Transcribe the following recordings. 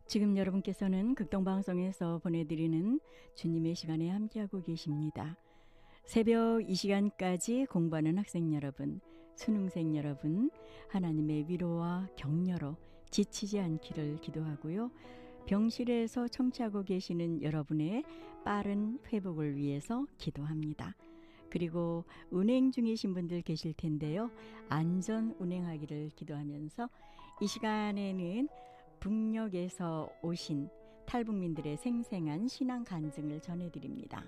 지금 여러분께서는 극동방송에서 보내드리는 주님의 시간에 함께하고 계십니다. 새벽 이 시간까지 공부하는 학생 여러분, 수능생 여러분, 하나님의 위로와 격려로 지치지 않기를 기도하고요. 병실에서 청취하고 계시는 여러분의 빠른 회복을 위해서 기도합니다. 그리고 운행 중이신 분들 계실 텐데요. 안전 운행하기를 기도하면서 이 시간에는 북녘에서 오신 탈북민들의 생생한 신앙 간증을 전해드립니다.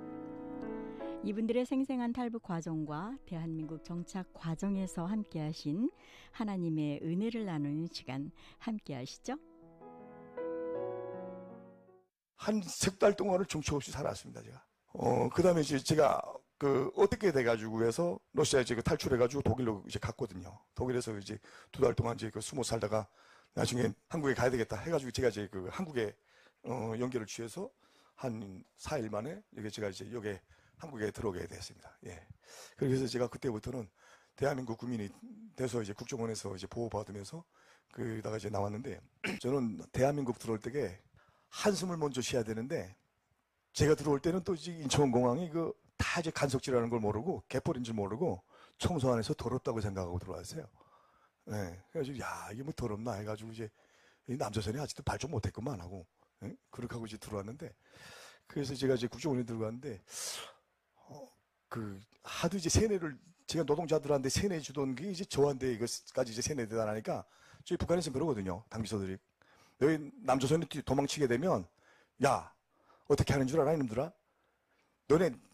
이분들의 생생한 탈북 과정과 대한민국 정착 과정에서 함께하신 하나님의 은혜를 나누는 시간 함께 하시죠. 한 석 달 동안을 정처 없이 살았습니다, 제가. 그 다음에 이제 제가 어떻게 돼가지고 해서 러시아에 제가 탈출해가지고 독일로 이제 갔거든요. 독일에서 이제 2달 동안 이제 숨어 살다가 나중에 한국에 가야 되겠다 해가지고 제가 이제 한국에 연결을 취해서 한 4일 만에 제가 이제 한국에 들어오게 됐습니다. 예. 그래서 제가 그때부터는 대한민국 국민이 돼서 이제 국정원에서 이제 보호받으면서 그다가 이제 나왔는데 저는 대한민국 들어올 때에 한숨을 먼저 쉬어야 되는데 제가 들어올 때는 또 이제 인천공항이 다 이제 간석지라는 걸 모르고 개펄인 줄 모르고 청소 안에서 더럽다고 생각하고 들어왔어요. 예. 그래가지고 이게 뭐 더럽나 해가지고 이제 남조선이 아직도 발전 못했구만 하고 예? 그렇게 하고 이제 들어왔는데 그래서 제가 이제 국정원에 들어갔는데 하도 이제 세뇌를 제가 노동자들한테 세뇌 주던 게 이제 저한테 이것까지 이제 세뇌되다 나니까 저희 북한에서 그러거든요. 당비서들이 너희 남조선이 도망치게 되면 야 어떻게 하는 줄 알아 이놈들아? 너네